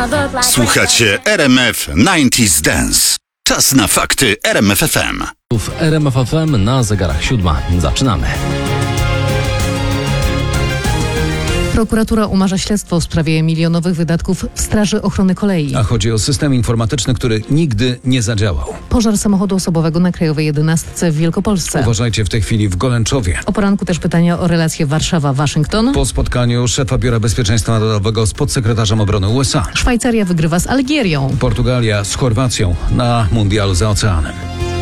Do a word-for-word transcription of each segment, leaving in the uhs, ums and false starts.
Słuchacie R M F dziewięćdziesiąt Dance. Czas na fakty R M F F M. W R M F F M na zegarach siódma. Zaczynamy. Prokuratura umarza śledztwo w sprawie milionowych wydatków w Straży Ochrony Kolei. A chodzi o system informatyczny, który nigdy nie zadziałał. Pożar samochodu osobowego na Krajowej jedenastce w Wielkopolsce. Uważajcie w tej chwili w Golęczowie. O poranku też pytania o relacje Warszawa-Waszyngton. Po spotkaniu szefa Biura Bezpieczeństwa Narodowego z podsekretarzem obrony U S A. Szwajcaria wygrywa z Algierią. Portugalia z Chorwacją na mundialu za oceanem.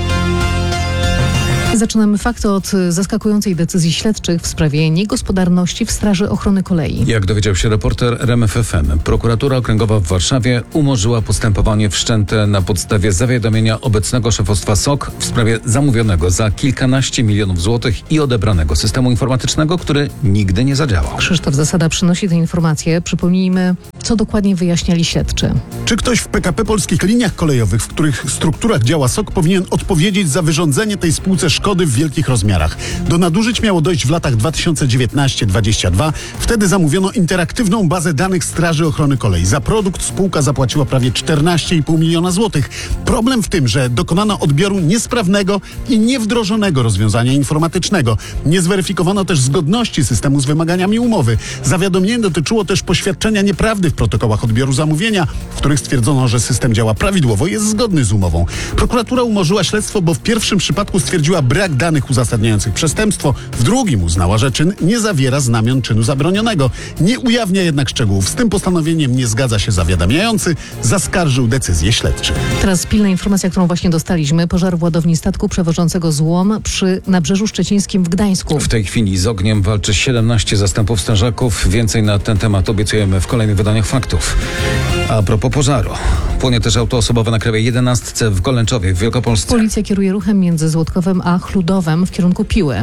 Zaczynamy fakty od zaskakującej decyzji śledczych w sprawie niegospodarności w Straży Ochrony Kolei. Jak dowiedział się reporter R M F F M, prokuratura okręgowa w Warszawie umorzyła postępowanie wszczęte na podstawie zawiadomienia obecnego szefostwa S O K w sprawie zamówionego za kilkanaście milionów złotych i odebranego systemu informatycznego, który nigdy nie zadziałał. Krzysztof Zasada przynosi te informacje. Przypomnijmy, co dokładnie wyjaśniali śledczy. Czy ktoś w P K P Polskich Liniach Kolejowych, w których strukturach działa S O K, powinien odpowiedzieć za wyrządzenie tej spółce szkody w wielkich rozmiarach? Do nadużyć miało dojść w latach dwa tysiące dziewiętnasty do dwudziestego drugiego. Wtedy zamówiono interaktywną bazę danych Straży Ochrony Kolei. Za produkt spółka zapłaciła prawie czternaście i pół miliona złotych. Problem w tym, że dokonano odbioru niesprawnego i niewdrożonego rozwiązania informatycznego. Nie zweryfikowano też zgodności systemu z wymaganiami umowy. Zawiadomienie dotyczyło też poświadczenia nieprawdy w protokołach odbioru zamówienia, w których stwierdzono, że system działa prawidłowo i jest zgodny z umową. Prokuratura umorzyła śledztwo, bo w pierwszym przypadku stwierdziła brak danych uzasadniających przestępstwo, w drugim uznała, że czyn nie zawiera znamion czynu zabronionego. Nie ujawnia jednak szczegółów. Z tym postanowieniem nie zgadza się zawiadamiający, zaskarżył decyzję śledczych. Teraz pilna informacja, którą właśnie dostaliśmy. Pożar w ładowni statku przewożącego złom przy Nabrzeżu Szczecińskim w Gdańsku. W tej chwili z ogniem walczy siedemnaście zastępów strażaków. Więcej na ten temat obiecujemy w kolejnych wydaniach faktów. A propos pożaru. Płonie też auto osobowe na Krajowej jedenastce w Golęczowie w Wielkopolsce. Policja kieruje ruchem między Złotkowem a Chludowem w kierunku Piły.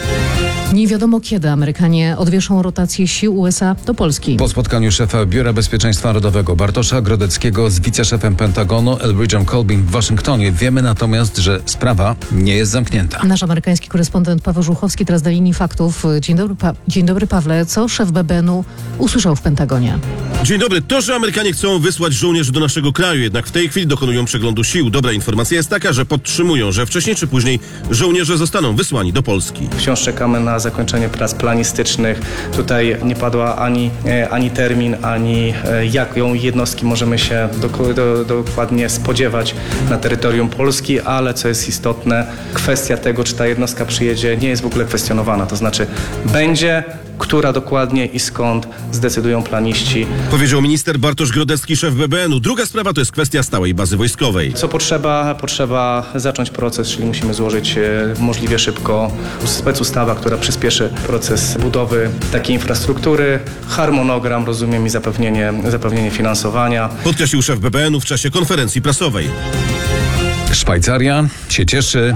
Nie wiadomo kiedy Amerykanie odwieszą rotację sił U S A do Polski. Po spotkaniu szefa Biura Bezpieczeństwa Narodowego Bartosza Grodeckiego z wiceszefem Pentagonu Elbridge'em Colbym w Waszyngtonie wiemy natomiast, że sprawa nie jest zamknięta. Nasz amerykański korespondent Paweł Żuchowski teraz na linii faktów. Dzień dobry, pa- Dzień dobry Pawle. Co szef B B N-u usłyszał w Pentagonie? Dzień dobry. To, że Amerykanie chcą wysłać żołnierzy do naszego kraju, jednak w tej chwili dokonują przeglądu sił. Dobra informacja jest taka, że podtrzymują, że wcześniej czy później żołnierze zostaną wysłani do Polski. Wciąż czekamy na zakończenie prac planistycznych. Tutaj nie padła ani, ani termin, ani jaką jednostki możemy się do, do, dokładnie spodziewać na terytorium Polski, ale co jest istotne, kwestia tego, czy ta jednostka przyjedzie, nie jest w ogóle kwestionowana. To znaczy będzie, która dokładnie i skąd zdecydują planiści. Powiedział minister Bartosz Grodecki, szef B B N-u. Druga sprawa to jest kwestia stałej bazy wojskowej. Co potrzeba? Potrzeba zacząć proces, czyli musimy złożyć możliwie szybko specustawa, która przyspieszy proces budowy takiej infrastruktury, harmonogram, rozumiem, i zapewnienie, zapewnienie finansowania. Podkreślił szef B B N-u w czasie konferencji prasowej. Szwajcaria się cieszy.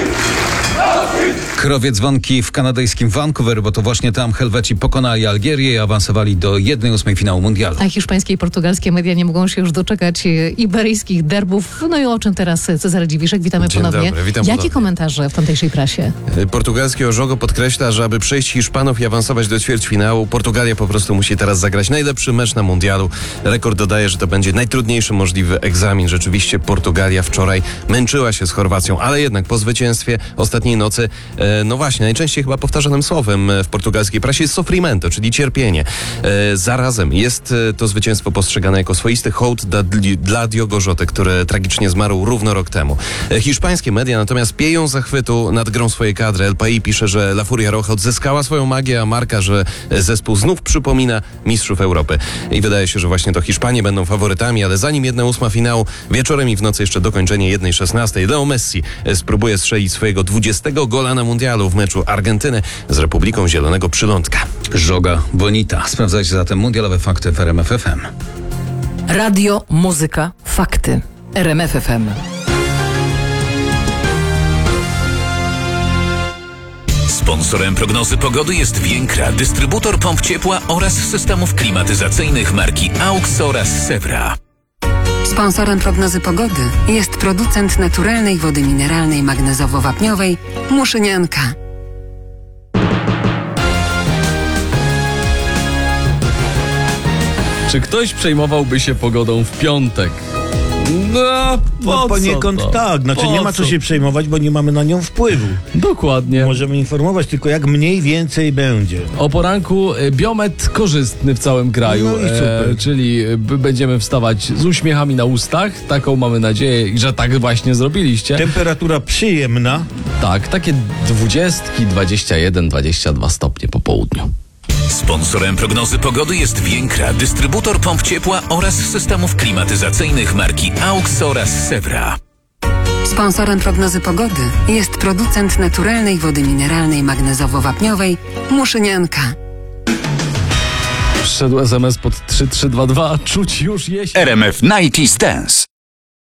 Krowie dzwonki w kanadyjskim Vancouver, bo to właśnie tam Helweci pokonali Algierię i awansowali do jednej ósmej finału mundialu. A hiszpańskie i portugalskie media nie mogą się już doczekać iberyjskich derbów. No i o czym teraz Cezary Dziwiszek. Witamy Dzień ponownie. dobry, witam Jakie ponownie. komentarze w tamtejszej prasie? Portugalskie Ożogo podkreśla, że aby przejść Hiszpanów i awansować do ćwierćfinału, Portugalia po prostu musi teraz zagrać najlepszy mecz na mundialu. Rekord dodaje, że to będzie najtrudniejszy możliwy egzamin. Rzeczywiście Portugalia wczoraj męczyła się z Chorwacją, ale jednak po zwycięstwie ostatniej nocy, e, no właśnie, najczęściej chyba powtarzanym słowem w portugalskiej prasie jest sofrimento, czyli cierpienie. E, zarazem jest to zwycięstwo postrzegane jako swoisty hołd dla, dla Diogo Jota, który tragicznie zmarł równo rok temu. E, hiszpańskie media natomiast pieją zachwytu nad grą swojej kadry. El País pisze, że La Furia Roja odzyskała swoją magię, a Marca, że zespół znów przypomina mistrzów Europy. I wydaje się, że właśnie to Hiszpanie będą faworytami, ale zanim jedna ósma finału, wieczorem i w nocy jeszcze dokończenie jednej szesnastej. Leo Messi spróbuje strzelić swojego dwudziestego gola na mundialu w meczu Argentyny z Republiką Zielonego Przylądka. Żoga bonita. Sprawdzajcie zatem mundialowe fakty w R M F F M. Radio, muzyka, fakty. R M F F M. Sponsorem prognozy pogody jest Więkra, dystrybutor pomp ciepła oraz systemów klimatyzacyjnych marki AUX oraz Sewra. Sponsorem prognozy pogody jest producent naturalnej wody mineralnej magnezowo-wapniowej Muszynianka. Czy ktoś przejmowałby się pogodą w piątek? No, po No co poniekąd to? tak, znaczy Po nie ma co się przejmować, bo nie mamy na nią wpływu. Dokładnie. Możemy informować tylko jak mniej więcej będzie. O poranku e, biometr korzystny w całym kraju, No i super. e, czyli e, b- będziemy wstawać z uśmiechami na ustach, taką mamy nadzieję, że tak właśnie zrobiliście. Temperatura przyjemna. Tak, takie dwudziestki, dwadzieścia jeden, dwadzieścia dwa stopnie po południu. Sponsorem prognozy pogody jest Więkra, dystrybutor pomp ciepła oraz systemów klimatyzacyjnych marki AUX oraz Sevra. Sponsorem prognozy pogody jest producent naturalnej wody mineralnej magnezowo-wapniowej Muszynianka. Przyszedł es em es pod trzy trzy dwa dwa, czuć już jesień. R M F dziewięćdziesiąt Dance.